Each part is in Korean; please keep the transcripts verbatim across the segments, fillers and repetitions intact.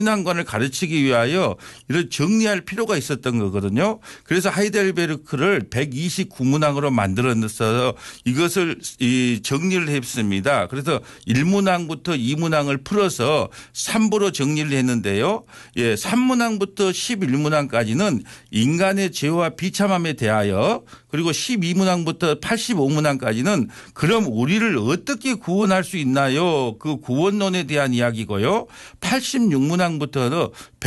신앙관을 가르치기 위하여 이를 정리할 필요가 있었던 거거든요. 그래서 하이델베르크를 백이십구 문항으로 만들어서 이것을 이 정리를 했습니다. 그래서 일 문항부터 이 문항을 풀어서 삼 부로 정리를 했는데요. 예, 삼 문항부터 십일 문항까지는 인간의 죄와 비참함에 대하여, 그리고 십이 문항부터 팔십오 문항까지는 그럼 우리를 어떻게 구원할 수 있나요? 그 구원론에 대한 이야기고요. 팔십육 문항부터는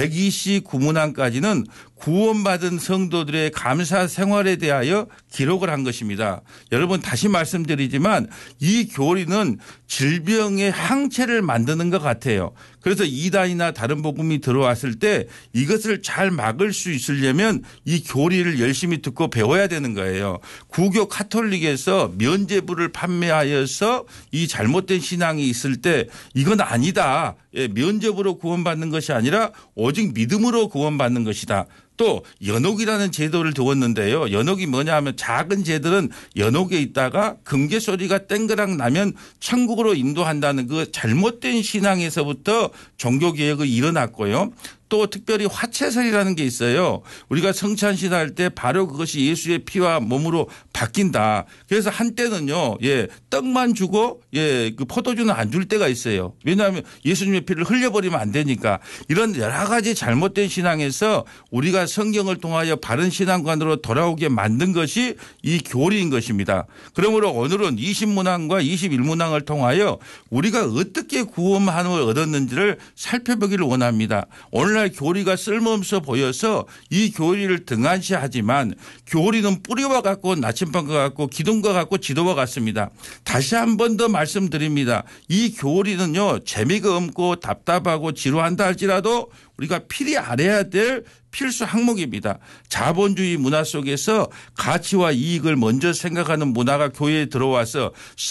백이십구 문항까지는 구원받은 성도들의 감사 생활에 대하여 기록을 한 것입니다. 여러분 다시 말씀드리지만 이 교리는 질병의 항체를 만드는 것 같아요. 그래서 이단이나 다른 복음이 들어왔을 때 이것을 잘 막을 수 있으려면 이 교리를 열심히 듣고 배워야 되는 거예요. 구교 카톨릭에서 면죄부를 판매하여서 이 잘못된 신앙이 있을 때 이건 아니다. 예, 면죄부로 구원받는 것이 아니라 오직 믿음으로 구원받는 것이다. 또 연옥이라는 제도를 두었는데요. 연옥이 뭐냐 하면 작은 죄들은 연옥에 있다가 금괴 소리가 땡그랑 나면 천국으로 인도한다는 그 잘못된 신앙에서부터 종교개혁이 일어났고요. 또 특별히 화채설이라는 게 있어요. 우리가 성찬신할 때 바로 그것이 예수의 피와 몸으로 바뀐다. 그래서 한때는요, 예, 떡만 주고, 예, 그 포도주는 안 줄 때가 있어요. 왜냐하면 예수님의 피를 흘려버리면 안 되니까. 이런 여러 가지 잘못된 신앙에서 우리가 성경을 통하여 바른 신앙관으로 돌아오게 만든 것이 이 교리인 것입니다. 그러므로 오늘은 이십 문항과 이십일 문항을 통하여 우리가 어떻게 구원함을 얻었는지를 살펴보기를 원합니다. 오늘날 교리가 쓸모없어 보여서 이 교리를 등한시하지만 교리는 뿌리와 같고 나침반과 같고 기둥과 같고 지도와 같습니다. 다시 한 번 더 말씀드립니다. 이 교리는요, 재미가 없고 답답하고 지루한다 할지라도 우리가 필히 알아야 될 필수 항목입니다. 자본주의 문화 속에서 가치와 이익을 먼저 생각하는 문화가 교회에 들어와서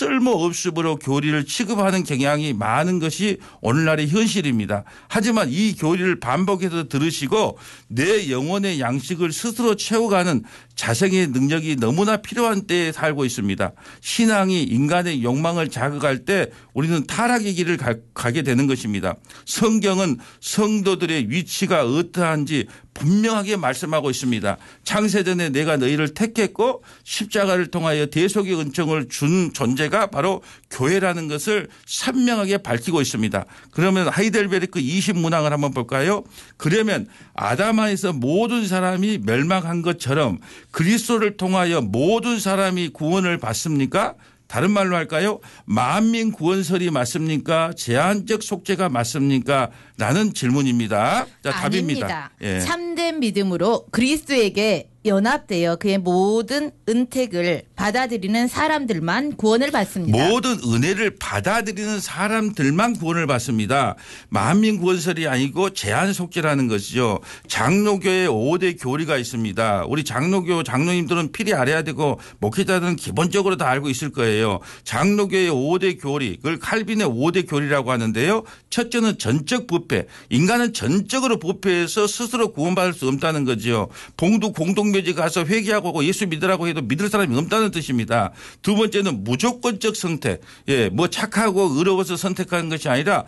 쓸모없음으로 교리를 취급하는 경향이 많은 것이 오늘날의 현실입니다. 하지만 이 교리를 반복해서 들으시고 내 영혼의 양식을 스스로 채워가는 자성의 능력이 너무나 필요한 때에 살고 있습니다. 신앙이 인간의 욕망을 자극할 때 우리는 타락의 길을 가, 가게 되는 것입니다. 성경은 성도들의 위치가 어떠한지 분명하게 말씀하고 있습니다. 창세전에 내가 너희를 택했고 십자가를 통하여 대속의 은총을 준 존재가 바로 교회라는 것을 선명하게 밝히고 있습니다. 그러면 하이델베르크 이십 문항을 한번 볼까요? 그러면 아담아에서 모든 사람이 멸망한 것처럼 그리스도를 통하여 모든 사람이 구원을 받습니까? 다른 말로 할까요? 만민 구원설이 맞습니까? 제한적 속죄가 맞습니까? 라는 질문입니다. 자, 답입니다. 아닙니다. 예. 참된 믿음으로 그리스도에게 연합되어 그의 모든 은택을 받아들이는 사람들만 구원을 받습니다. 모든 은혜를 받아들이는 사람들만 구원을 받습니다. 만민 구원설이 아니고 제한 속죄라는 것이죠. 장로교의 오 대 교리가 있습니다. 우리 장로교 장로님들은 필히 알아야 되고 목회자들은 기본적으로 다 알고 있을 거예요. 장로교의 오 대 교리, 그걸 칼빈의 오 대 교리라고 하는데요. 첫째는 전적 부패. 인간은 전적으로 부패해서 스스로 구원받을 수 없다는 거죠. 봉두 공동 묘지 가서 회개하고 예수 믿으라고 해도 믿을 사람이 없다는 뜻입니다. 두 번째는 무조건적 선택. 예, 뭐 착하고 의로워서 선택하는 것이 아니라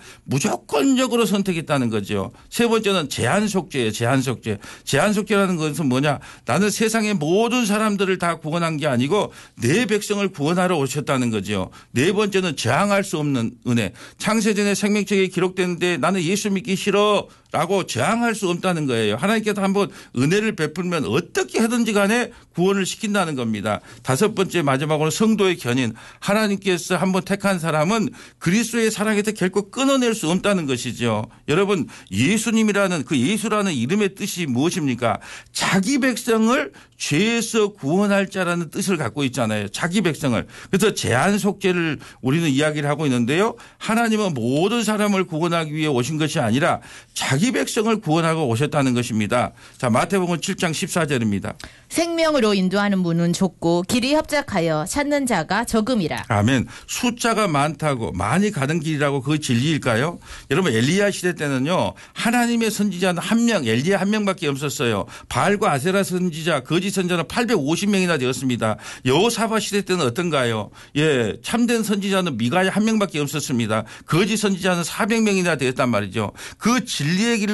무조건적으로 선택했다는 거죠. 세 번째는 제한 속죄예요. 제한 속죄. 제한 속죄라는 것은 뭐냐? 나는 세상의 모든 사람들을 다 구원한 게 아니고 내 백성을 구원하러 오셨다는 거죠. 네 번째는 저항할 수 없는 은혜. 창세전에 생명책에 기록되는데 나는 예수 믿기 싫어. 라고 저항할 수 없다는 거예요. 하나님께서 한번 은혜를 베풀면 어떻게 하든지 간에 구원을 시킨다는 겁니다. 다섯 번째 마지막으로 성도의 견인. 하나님께서 한번 택한 사람은 그리스도의 사랑에서 결코 끊어낼 수 없다는 것이죠. 여러분 예수님이라는 그 예수라는 이름의 뜻이 무엇입니까? 자기 백성을 죄에서 구원할 자라는 뜻을 갖고 있잖아요. 자기 백성을. 그래서 제한 속죄를 우리는 이야기를 하고 있는데요. 하나님은 모든 사람을 구원하기 위해 오신 것이 아니라 자기 백성을 구원하고 오셨다는 것입니다. 자, 마태복음 칠 장 십사 절입니다. 생명으로 인도하는 문은 좁고 길이 협착하여 찾는 자가 적음이라. 아멘. 숫자가 많다고 많이 가는 길이라고 그거 진리일까요? 여러분 엘리야 시대 때는요. 하나님의 선지자는 한 명, 엘리야 한 명밖에 없었어요. 바알과 아세라 선지자, 거짓 선지자는 팔백오십 명이나 되었습니다. 여호사밧 시대 때는 어떤가요? 예, 참된 선지자는 미가야 한 명밖에 없었습니다. 거짓 선지자는 사백 명이나 되었단 말이죠. 그 진리의